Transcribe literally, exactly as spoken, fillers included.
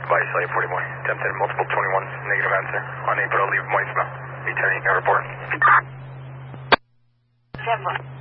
By Slave forty-one. Attempted multiple twenty-ones. Negative answer. Unable to leave voicemail. Returning your report. Seven.